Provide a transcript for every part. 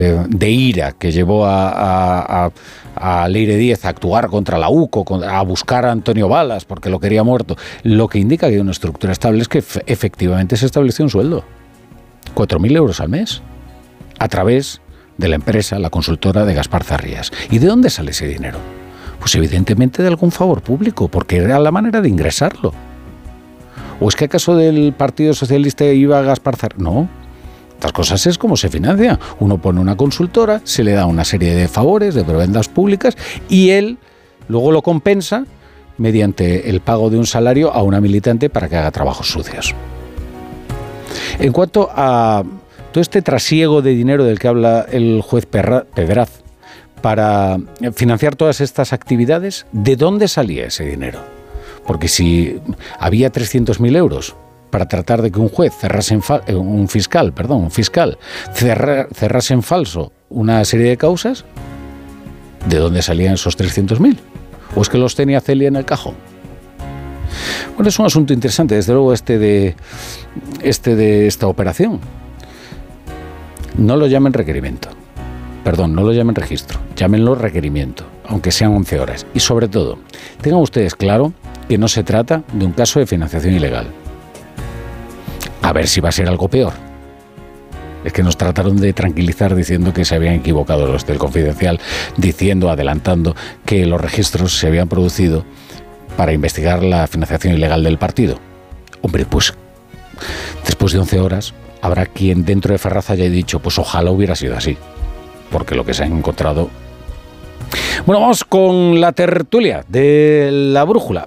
de ira que llevó a Leire Díez a actuar contra la UCO, a buscar a Antonio Balas porque lo quería muerto, lo que indica que hay una estructura estable es que efectivamente se estableció un sueldo, 4.000 euros al mes, a través de la empresa, la consultora de Gaspar Zarrías. ¿Y de dónde sale ese dinero? Pues evidentemente de algún favor público, porque era la manera de ingresarlo. ¿O es que acaso del Partido Socialista iba Gaspar Zarrías? No. Estas cosas es como se financia. Uno pone una consultora, se le da una serie de favores, de prebendas públicas, y él luego lo compensa mediante el pago de un salario a una militante para que haga trabajos sucios. En cuanto a todo este trasiego de dinero del que habla el juez Pedraz para financiar todas estas actividades, ¿de dónde salía ese dinero? Porque si había 300.000 euros para tratar de que un juez cerrase un fiscal cerrase en falso una serie de causas, ¿de dónde salían esos 300.000? ¿O es que los tenía Celia en el cajón? Bueno, es un asunto interesante, desde luego, de esta operación. No lo llamen requerimiento. Perdón, no lo llamen registro, llámenlo requerimiento, aunque sean 11 horas. Y sobre todo, tengan ustedes claro que no se trata de un caso de financiación ilegal. A ver si va a ser algo peor. Es que nos trataron de tranquilizar diciendo que se habían equivocado los del Confidencial, adelantando que los registros se habían producido para investigar la financiación ilegal del partido. Hombre, pues después de 11 horas habrá quien dentro de Ferraz haya dicho, pues ojalá hubiera sido así, porque lo que se han encontrado... Bueno, vamos con la tertulia de La Brújula.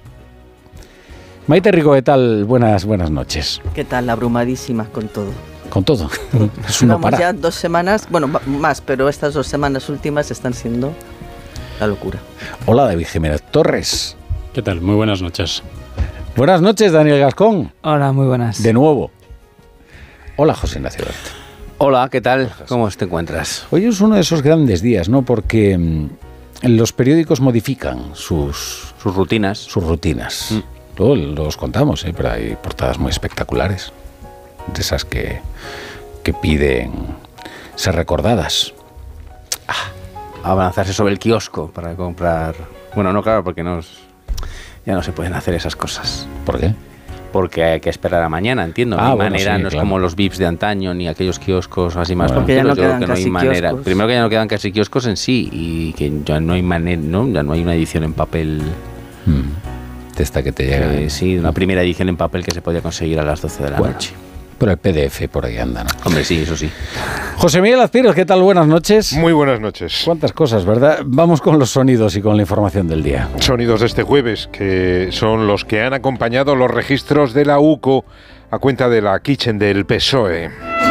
Maite Rico, ¿qué tal? Buenas noches. ¿Qué tal? Abrumadísimas con todo. Con todo. Es una Vamos ya 2 semanas, bueno, más, pero estas 2 semanas últimas están siendo la locura. Hola, David Jiménez Torres. ¿Qué tal? Muy buenas noches. Buenas noches, Daniel Gascón. Hola, muy buenas. De nuevo. Hola, José Ignacio Bert. Hola, ¿qué tal? ¿Cómo te encuentras? Hoy es uno de esos grandes días, ¿no? Porque los periódicos modifican sus rutinas. Luego los contamos, pero hay portadas muy espectaculares, de esas que piden ser recordadas. Avanzarse sobre el kiosco para comprar... Bueno, no, claro, porque ya no se pueden hacer esas cosas. ¿Por qué? Porque hay que esperar a mañana, entiendo. No hay manera, sí, no es claro, como los VIPs de antaño, ni aquellos kioscos así más. Porque ya no quedan casi manera. kioscos. Primero que ya no quedan casi kioscos en sí, y que ya no hay manera, ¿no? Ya no hay una edición en papel... De esta que te llega. Sí, una primera edición en papel que se podía conseguir a las 12 de la noche. Pero el PDF por ahí anda, ¿no? Hombre, sí, eso sí. José Miguel Azpiros, ¿qué tal? Buenas noches. Muy buenas noches. Cuántas cosas, ¿verdad? Vamos con los sonidos y con la información del día. Sonidos de este jueves, que son los que han acompañado los registros de la UCO a cuenta de la Kitchen del PSOE.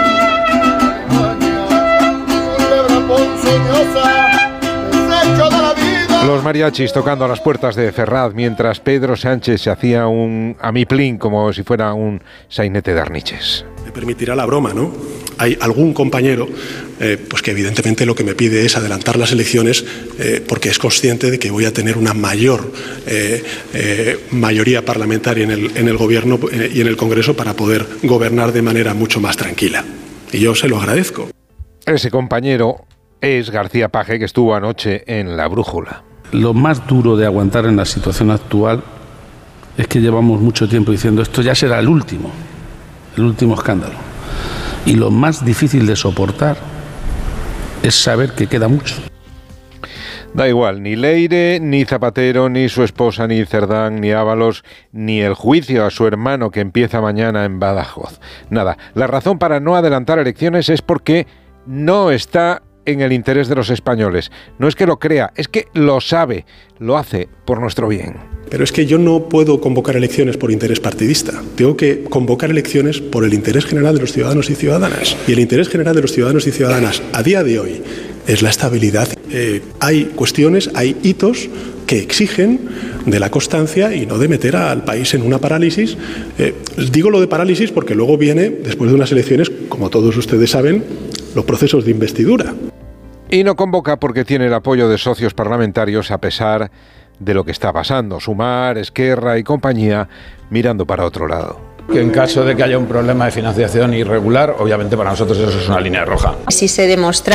Los mariachis tocando a las puertas de Ferraz mientras Pedro Sánchez se hacía un amiplín como si fuera un sainete de arniches. Me permitirá la broma, ¿no? Hay algún compañero pues que evidentemente lo que me pide es adelantar las elecciones porque es consciente de que voy a tener una mayor mayoría parlamentaria en el gobierno y en el Congreso para poder gobernar de manera mucho más tranquila. Y yo se lo agradezco. Ese compañero es García Paje, que estuvo anoche en La Brújula. Lo más duro de aguantar en la situación actual es que llevamos mucho tiempo diciendo esto ya será el último escándalo. Y lo más difícil de soportar es saber que queda mucho. Da igual, ni Leire, ni Zapatero, ni su esposa, ni Cerdán, ni Ábalos, ni el juicio a su hermano que empieza mañana en Badajoz. Nada, la razón para no adelantar elecciones es porque no está en el interés de los españoles. No es que lo crea, es que lo sabe, lo hace por nuestro bien. Pero es que yo no puedo convocar elecciones por interés partidista. Tengo que convocar elecciones por el interés general de los ciudadanos y ciudadanas. Y el interés general de los ciudadanos y ciudadanas a día de hoy es la estabilidad. Hay cuestiones, hay hitos que exigen de la constancia y no de meter al país en una parálisis. Digo lo de parálisis porque luego viene, después de unas elecciones, como todos ustedes saben, los procesos de investidura. Y no convoca porque tiene el apoyo de socios parlamentarios a pesar de lo que está pasando. Sumar, Esquerra y compañía mirando para otro lado. que en caso de que haya un problema de financiación irregular, obviamente para nosotros eso es una línea roja. Si se demostrara